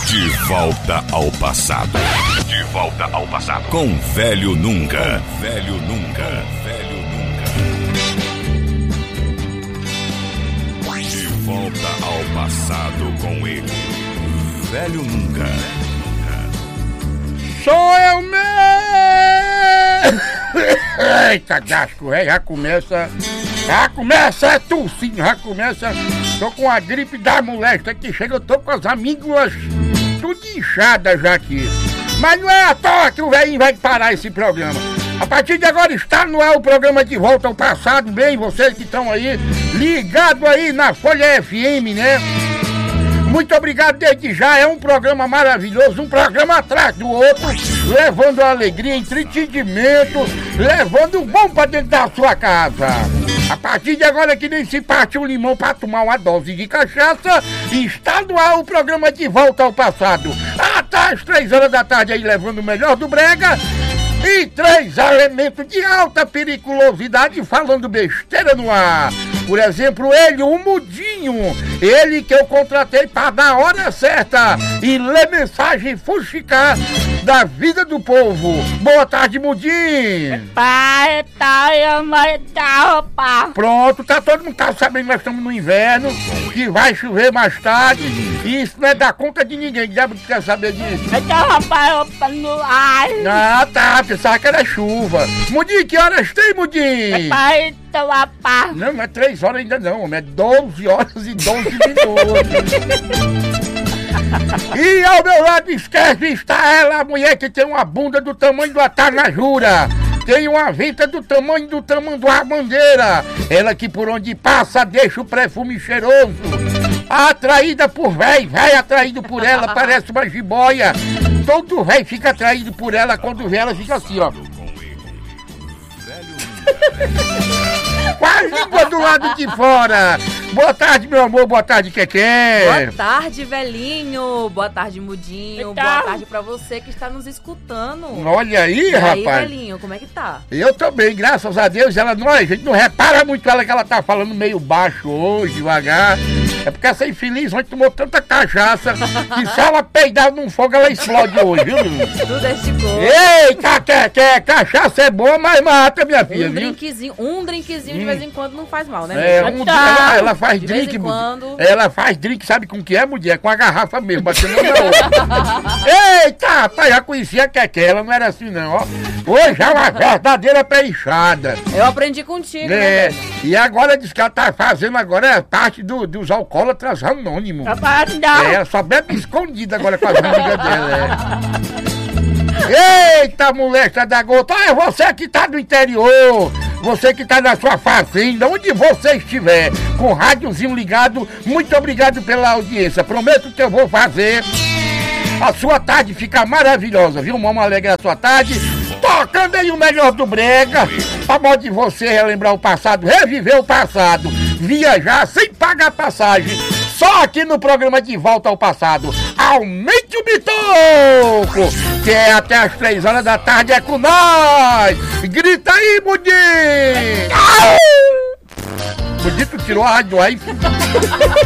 De volta ao passado. De volta ao passado. Com Velho Nunca. Velho Nunca. Velho Nunca. De volta ao passado com ele. Velho Nunca. Sou eu mesmo! Eita, gasco, já começa tossindo, já começa. Tô com a gripe da molesta que chega, eu tô com as amígdalas tudo inchadas já aqui. Mas não é à toa que o velhinho vai parar esse programa. A partir de agora está no ar o programa De Volta ao Passado, bem, vocês que estão aí, ligado aí na Folha FM, né? Muito obrigado desde já, é um programa maravilhoso, um programa atrás do outro, levando alegria, entretenimento, levando o bom pra dentro da sua casa. A partir de agora que nem se parte um limão pra tomar uma dose de cachaça, está no ar o programa De Volta ao Passado. Até às 3 horas da tarde aí levando o melhor do brega e 3 elementos de alta periculosidade falando besteira no ar. Por exemplo, ele, o Mudinho, ele que eu contratei para dar a hora certa e ler mensagem fuxicar da vida do povo. Boa tarde, Mudinho. Pai, opa. Pronto, todo mundo tá sabendo que nós estamos no inverno, que vai chover mais tarde, e isso não é dar conta de ninguém. Diabo que quer saber disso? Pai, opa, no ar. Ah, tá, pensava que era chuva. Mudinho, que horas tem, Mudinho? Pai, opa. Não é 3 horas ainda não, homem, é 12 horas e 12 minutos. E ao meu lado esquerdo está ela, a mulher que tem uma bunda do tamanho do Atanajura. Tem uma venta do tamanho do Armandeira. Ela que por onde passa deixa o perfume cheiroso. Atraída por véi atraído por ela, parece uma jiboia. Todo véi fica atraído por ela, quando vê ela fica assim, ó. Com a língua do lado de fora. Boa tarde, meu amor, boa tarde, Keké. Boa tarde, velhinho. Boa tarde, Mudinho. Boa tarde pra você que está nos escutando. Olha aí, e rapaz. aí, velhinho, como é que tá? Eu também, graças a Deus. A gente não repara muito ela que ela tá falando meio baixo hoje, devagar. É porque essa infeliz ontem tomou tanta cachaça que se ela peidar num fogo, ela explode hoje, viu? Tudo este cor. Eita, Keké, cachaça é boa, mas mata, minha filha, viu? Um drinkzinho de vez em quando não faz mal, né? Ela faz de drink, vez em quando. Ela faz drink, sabe com que é, mulher? Com a garrafa mesmo, batendo na outra. Eita, rapaz, já conhecia a Keké, ela não era assim não, ó. Hoje é uma verdadeira peixada. Eu aprendi contigo, né? E agora diz que ela tá fazendo agora parte dos alcoólatras anônimos. Ela só bebe escondida agora com as amigas dela, Eita, moleque da gota, é você que tá do interior, você que tá na sua fazenda, onde você estiver, com o rádiozinho ligado, muito obrigado pela audiência. Prometo que eu vou fazer a sua tarde ficar maravilhosa, viu? Vamos alegrar a sua tarde, tocando aí o melhor do brega, a modo de você relembrar o passado, reviver o passado, viajar sem pagar passagem. Só aqui no programa De Volta ao Passado. Aumente o bitoco, que é até as 3 horas da tarde, é com nós. Grita aí, Mudinho. Mudinho, tu tirou a rádio aí.